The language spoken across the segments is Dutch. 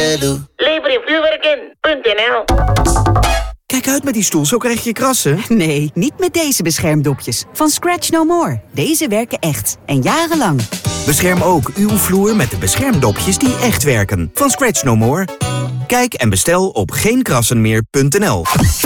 Lelou. Lever je vuurwerk in.nl. Kijk uit met die stoel, zo krijg je krassen. Nee, niet met deze beschermdopjes. Van Scratch No More. Deze werken echt. En jarenlang. Bescherm ook uw vloer met de beschermdopjes die echt werken. Van Scratch No More. Kijk en bestel op geenkrassenmeer.nl.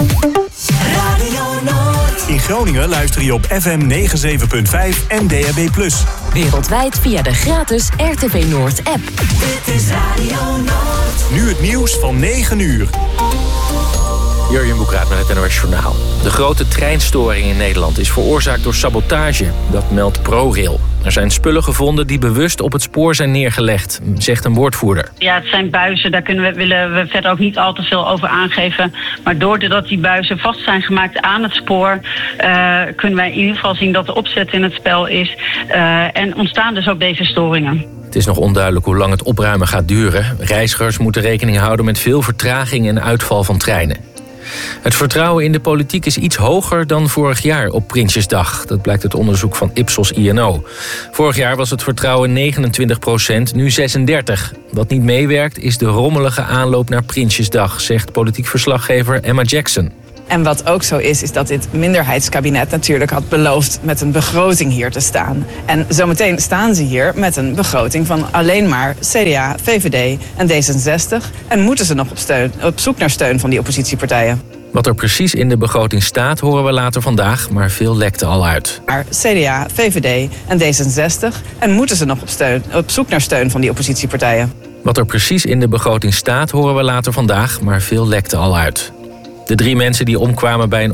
In Groningen luister je op FM 97.5 en DAB+. Wereldwijd via de gratis RTV Noord app. Dit is Radio Noord. Nu het nieuws van 9 uur. Jurjen Boekraat met het NOS Journaal. De grote treinstoring in Nederland is veroorzaakt door sabotage. Dat meldt ProRail. Er zijn spullen gevonden die bewust op het spoor zijn neergelegd, zegt een woordvoerder. Ja, het zijn buizen, daar willen we verder ook niet al te veel over aangeven. Maar doordat die buizen vast zijn gemaakt aan het spoor, kunnen wij in ieder geval zien dat de opzet in het spel is. En ontstaan dus ook deze storingen. Het is nog onduidelijk hoe lang het opruimen gaat duren. Reizigers moeten rekening houden met veel vertraging en uitval van treinen. Het vertrouwen in de politiek is iets hoger dan vorig jaar op Prinsjesdag. Dat blijkt uit onderzoek van Ipsos INO. Vorig jaar was het vertrouwen 29%, nu 36%. Wat niet meewerkt is de rommelige aanloop naar Prinsjesdag, zegt politiek verslaggever Emma Jackson. En wat ook zo is dat dit minderheidskabinet natuurlijk had beloofd met een begroting hier te staan. En zometeen staan ze hier met een begroting van alleen maar CDA, VVD en D66. En moeten ze nog op zoek naar steun van die oppositiepartijen. Wat er precies in de begroting staat, horen we later vandaag, maar veel lekte al uit. Maar CDA, VVD en D66 en moeten ze nog op zoek naar steun van die oppositiepartijen. Wat er precies in de begroting staat, horen we later vandaag, maar veel lekte al uit. De 3 mensen die omkwamen bij een